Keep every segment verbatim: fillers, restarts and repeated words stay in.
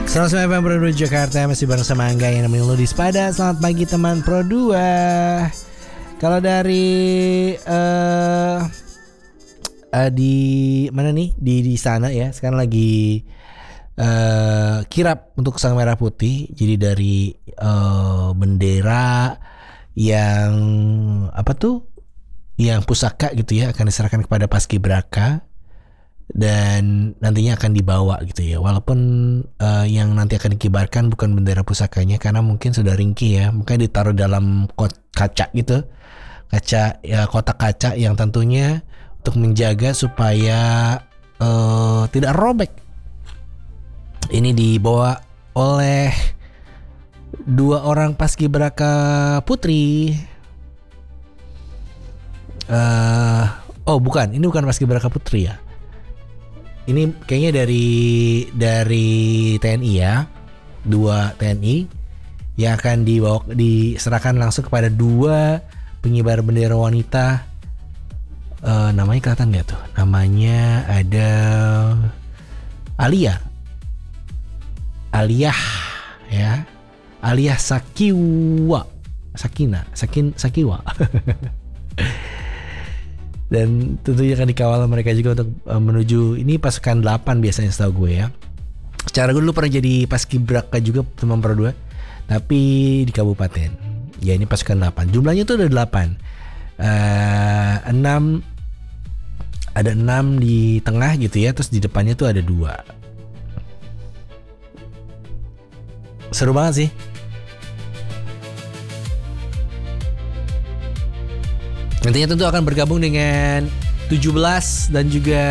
seratus sembilan F M Pro dua Jakarta, masih bareng sama Angga yang namanya Ludi Spada. Selamat pagi teman Pro dua. Kalau dari uh, uh, di mana nih? Di di sana ya. Sekarang lagi uh, kirap untuk Sang Merah Putih. Jadi dari uh, bendera yang apa tuh? Yang pusaka gitu ya akan diserahkan kepada Paskibraka. Dan nantinya akan dibawa gitu ya. Walaupun uh, yang nanti akan dikibarkan bukan bendera pusakanya karena mungkin sudah ringkih ya. Mungkin ditaruh dalam kaca gitu. Kaca ya, kotak kaca yang tentunya untuk menjaga supaya uh, tidak robek. Ini dibawa oleh dua orang Paskibraka putri. Uh, oh bukan, ini bukan Paskibraka putri ya. Ini kayaknya dari dari T N I ya, dua T N I yang akan dibawa diserahkan langsung kepada dua pengibar bendera wanita. Uh, namanya kelihatan nggak tuh? Namanya ada Alia, Aliyah ya, Aliyah Sakiwa, Sakina, Sakin Sakiwa. Dan tentunya akan dikawal mereka juga untuk uh, menuju ini pasukan delapan biasanya setahu gue ya. Secara gue dulu pernah jadi Paskibraka juga teman Pro dua, tapi di kabupaten. Ya ini pasukan delapan. Jumlahnya tuh ada delapan. Uh, enam ada enam di tengah gitu ya, terus di depannya tuh ada dua. Seru banget sih. Nantinya tentu akan bergabung dengan tujuh belas dan juga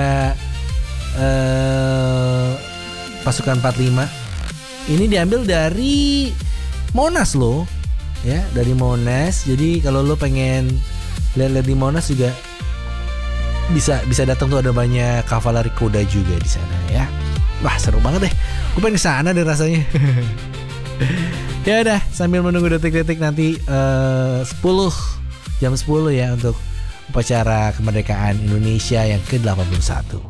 uh, pasukan empat puluh lima. Ini diambil dari Monas loh, ya dari Monas. Jadi kalau lo pengen lihat-lihat di Monas juga bisa bisa datang tuh, ada banyak kavaleri kuda juga di sana ya. Wah seru banget deh. Gue pengen kesana deh rasanya. Ya udah, sambil menunggu detik-detik nanti uh, sepuluh jam sepuluh ya untuk upacara kemerdekaan Indonesia yang ke delapan puluh satu.